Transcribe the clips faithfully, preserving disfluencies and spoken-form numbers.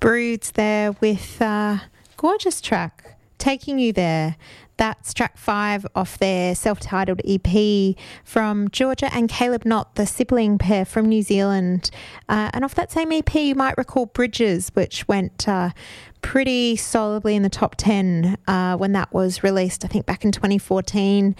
Broods there with a gorgeous track, Taking You There. That's track five off their self-titled E P from Georgia and Caleb Knott, the sibling pair from New Zealand. Uh, and off that same E P, you might recall Bridges, which went uh, pretty solidly in the top ten uh, when that was released, I think back in twenty fourteen.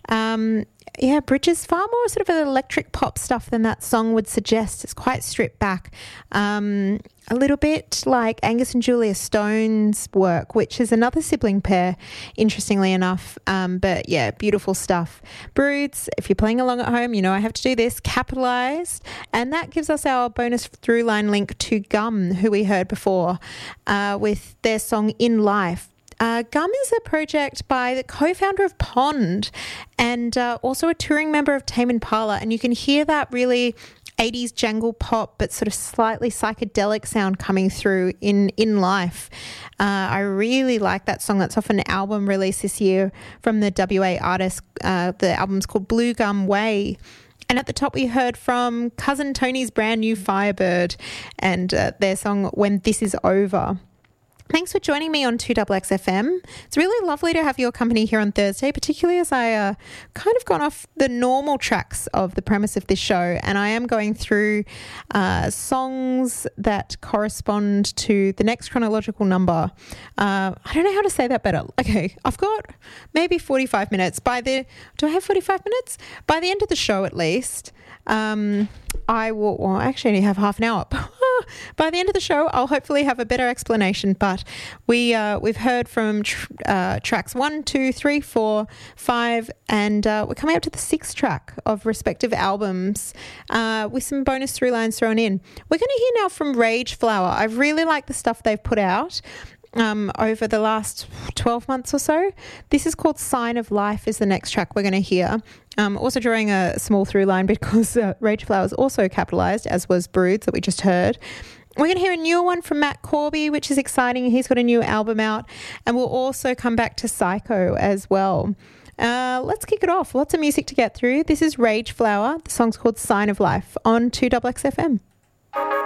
Um, yeah, Bridges, far more sort of an electric pop stuff than that song would suggest. It's quite stripped back. Um, a little bit like Angus and Julia Stone's work, which is another sibling pair, interestingly enough. Um, but yeah, beautiful stuff. Broods, if you're playing along at home, you know I have to do this, capitalised. And that gives us our bonus through line link to Gum, who we heard before, uh, with their song In Life. Uh, Gum is a project by the co-founder of Pond and uh, also a touring member of Tame Impala, and you can hear that really eighties jangle pop but sort of slightly psychedelic sound coming through in In Life. Uh, I really like that song. That's off an album released this year from the W A artist. Uh, the album's called Blue Gum Way. And at the top, we heard from Cousin Tony's brand new Firebird and uh, their song When This Is Over. Thanks for joining me on two X X F M. It's really lovely to have your company here on Thursday, particularly as I uh, kind of gone off the normal tracks of the premise of this show, and I am going through uh, songs that correspond to the next chronological number. Uh, I don't know how to say that better. Okay, I've got maybe forty-five minutes. By the do I have forty-five minutes? By the end of the show, at least, um, I will. Well, I actually only have half an hour. By the end of the show, I'll hopefully have a better explanation. But we uh, we've heard from tr- uh, tracks one, two, three, four, five, and uh, we're coming up to the sixth track of respective albums uh, with some bonus through lines thrown in. We're going to hear now from Rage Flower. I really like the stuff they've put out um, over the last twelve months or so. This is called Sign of Life is the next track we're going to hear. Um, also drawing a small through line because uh, Rage Flower is also capitalised, as was Broods that we just heard. We're going to hear a newer one from Matt Corby, which is exciting. He's got a new album out. And we'll also come back to Psycho as well. Uh, let's kick it off. Lots of music to get through. This is Rage Flower. The song's called Sign of Life on two X X F M.